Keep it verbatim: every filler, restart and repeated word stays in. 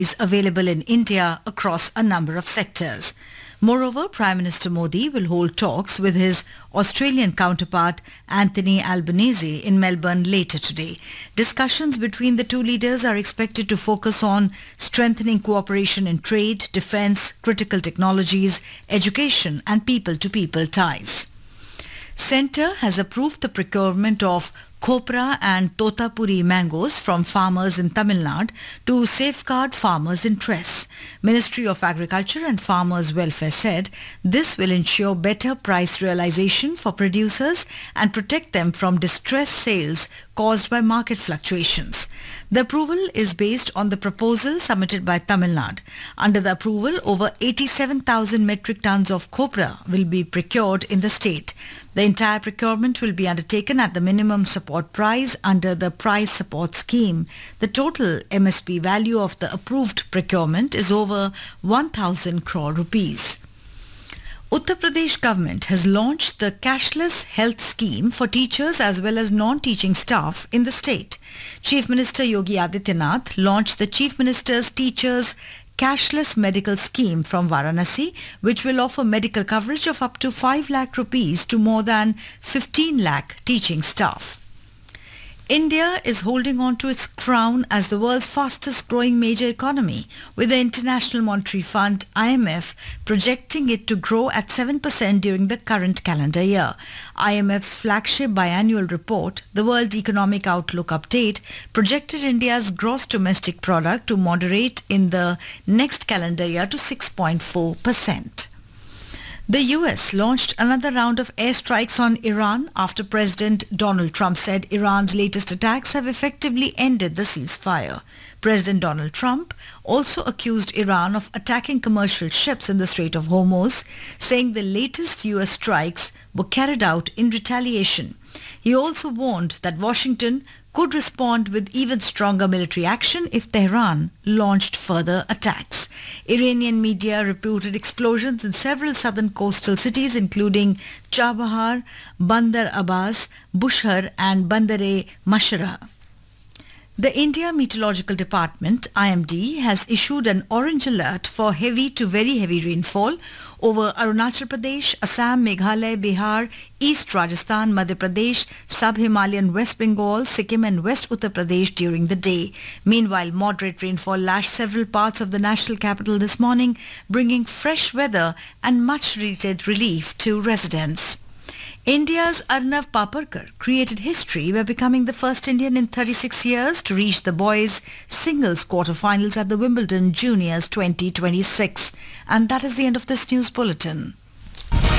is available in India across a number of sectors. Moreover, Prime Minister Modi will hold talks with his Australian counterpart Anthony Albanese in Melbourne later today. Discussions between the two leaders are expected to focus on strengthening cooperation in trade, defence, critical technologies, education and people-to-people ties. Centre has approved the procurement of Khopra and Totapuri mangoes from farmers in Tamil Nadu to safeguard farmers' interests. Ministry of Agriculture and Farmers' Welfare said this will ensure better price realization for producers and protect them from distressed sales caused by market fluctuations. The approval is based on the proposal submitted by Tamil Nadu. Under the approval, over eighty-seven thousand metric tons of copra will be procured in the state. The entire procurement will be undertaken at the minimum support price under the price support scheme. The total M S P value of the approved procurement is over one thousand crore rupees. Uttar Pradesh government has launched the cashless health scheme for teachers as well as non-teaching staff in the state. Chief Minister Yogi Adityanath launched the Chief Minister's Teachers Cashless Medical Scheme from Varanasi, which will offer medical coverage of up to five lakh rupees to more than fifteen lakh teaching staff. India is holding on to its crown as the world's fastest growing major economy, with the International Monetary Fund I M F projecting it to grow at seven percent during the current calendar year. I M F's flagship biannual report, the World Economic Outlook Update, projected India's gross domestic product to moderate in the next calendar year to six point four percent. The U S launched another round of airstrikes on Iran after President Donald Trump said Iran's latest attacks have effectively ended the ceasefire. President Donald Trump also accused Iran of attacking commercial ships in the Strait of Hormuz, saying the latest U S strikes were carried out in retaliation. He also warned that Washington could respond with even stronger military action if Tehran launched further attacks. Iranian media reported explosions in several southern coastal cities including Chabahar, Bandar Abbas, Bushehr and Bandar-e-Mashara. The India Meteorological Department, I M D, has issued an orange alert for heavy to very heavy rainfall over Arunachal Pradesh, Assam, Meghalaya, Bihar, East Rajasthan, Madhya Pradesh, Sub-Himalayan West Bengal, Sikkim and West Uttar Pradesh during the day. Meanwhile, moderate rainfall lashed several parts of the national capital this morning, bringing fresh weather and much-needed relief to residents. India's Arnav Paparkar created history by becoming the first Indian in thirty-six years to reach the boys' singles quarterfinals at the Wimbledon Juniors twenty twenty-six. And that is the end of this news bulletin.